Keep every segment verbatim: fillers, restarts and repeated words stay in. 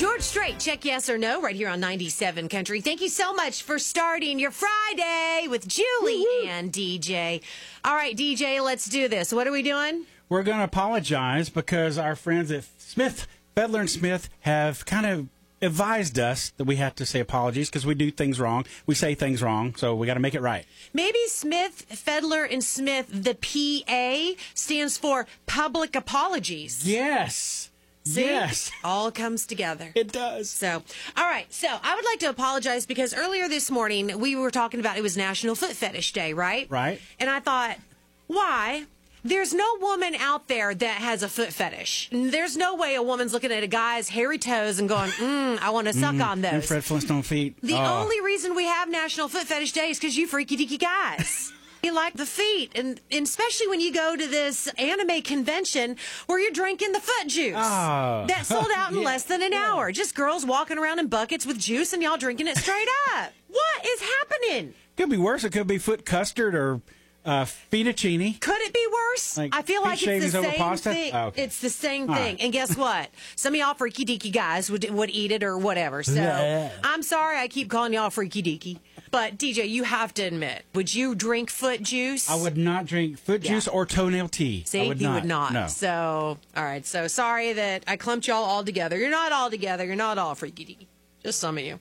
George Strait, check yes or no, right here on ninety-seven Country. Thank you so much for starting your Friday with Julie Woo-hoo. and D J. All right, D J, let's do this. What are we doing? We're going to apologize because our friends at Smith, Fedler and Smith have kind of advised us that we have to say apologies because we do things wrong. We say things wrong, so we got to make it right. Maybe Smith, Fedler, and Smith, the P A, stands for Public Apologies. Yes. See? Yes. All comes together. It does. So, all right. So, I would like to apologize because earlier this morning we were talking about it was National Foot Fetish Day, right? Right. And I thought, why? There's no woman out there that has a foot fetish. There's no way a woman's looking at a guy's hairy toes and going, mm, I want to suck mm, on those. And Fred Flintstone feet. The oh. only reason we have National Foot Fetish Day is because you freaky deaky guys. You like the feet, and, and especially when you go to this anime convention where you're drinking the foot juice. Oh. That sold out in yeah. less than an yeah. hour. Just girls walking around in buckets with juice and y'all drinking it straight up. What is happening? Could be worse. It could be foot custard or uh, fettuccine. Could it be worse? Like I feel like it's the over same pasta? thing. Oh, okay. It's the same All thing. right. And guess what? Some of y'all freaky deaky guys would would eat it or whatever. So Yeah. I'm sorry I keep calling y'all freaky deaky. But D J, you have to admit, would you drink foot juice? I would not drink foot Yeah. juice or toenail tea. See, I would he not. would not. No. So, all right. So sorry that I clumped y'all all together. You're not all together. You're not all freaky deaky. Just some of you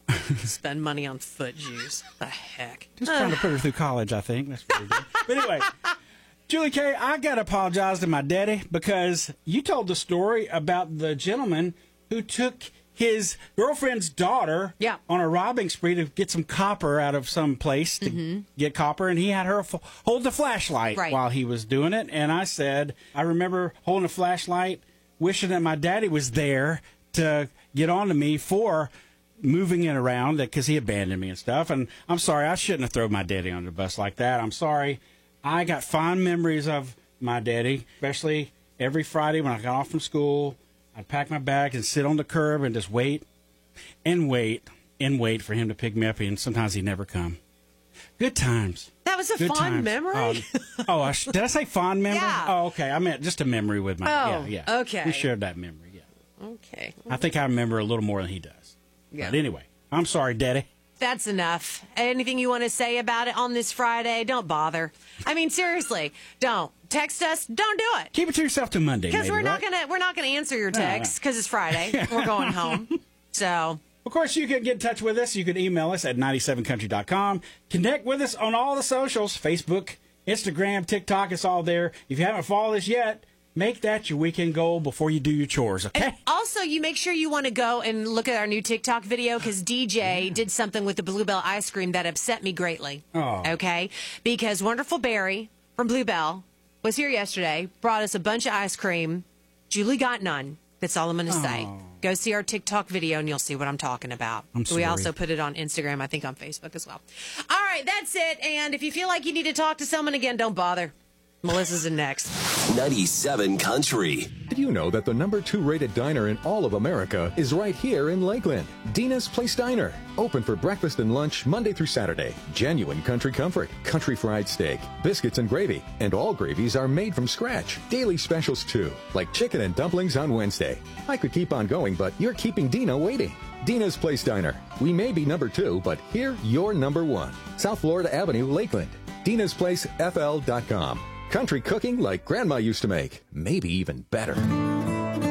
spend money on foot juice. The heck. Just trying to put her through college, I think. That's pretty good. But anyway, Julie K., I got to apologize to my daddy because you told the story about the gentleman who took his girlfriend's daughter Yeah. on a robbing spree to get some copper out of some place to Mm-hmm. get copper, and he had her f- hold the flashlight Right. while he was doing it. And I said, I remember holding a flashlight, wishing that my daddy was there to get on to me for moving it around because he abandoned me and stuff. And I'm sorry, I shouldn't have thrown my daddy under the bus like that. I'm sorry. I got fond memories of my daddy, especially every Friday when I got off from school. I'd pack my bag and sit on the curb and just wait and wait and wait for him to pick me up, and sometimes he'd never come. Good times. That was a Good fond times. memory? Um, oh, I sh- did I say fond memory? Yeah. Oh, okay. I meant just a memory with my. Oh, yeah, yeah. okay. We shared that memory. Yeah. Okay. I think I remember a little more than he does. Yeah. But anyway, I'm sorry, Daddy. That's enough. Anything you want to say about it on this Friday? Don't bother. I mean, seriously, don't. Text us. Don't do it. Keep it to yourself till Monday. Because maybe, we're not right? gonna we're not gonna answer your No, no. texts because it's Friday. We're going home. So Of course, you can get in touch with us. You can email us at ninety-seven country dot com. Connect with us on all the socials, Facebook, Instagram, TikTok. It's all there. If you haven't followed us yet, make that your weekend goal before you do your chores, okay? and also, you make sure you want to go and look at our new TikTok video because D J yeah. did something with the Bluebell ice cream that upset me greatly. Oh. Okay? Because Wonderful Barry from Bluebell was here yesterday, brought us a bunch of ice cream. Julie got none. That's all I'm going to Oh. say. Go see our TikTok video and you'll see what I'm talking about. I'm We sorry. also put it on Instagram, I think on Facebook as well. All right, that's it. And if you feel like you need to talk to someone again, don't bother. Melissa's in next. ninety-seven Country. Did you know that the number two rated diner in all of America is right here in Lakeland? Dina's Place Diner. Open for breakfast and lunch Monday through Saturday. Genuine country comfort, country fried steak, biscuits and gravy. And all gravies are made from scratch. Daily specials too, like chicken and dumplings on Wednesday. I could keep on going, but you're keeping Dina waiting. Dina's Place Diner. We may be number two, but here you're number one. South Florida Avenue, Lakeland. Dina's Place F L dot com. Country cooking like Grandma used to make. Maybe even better.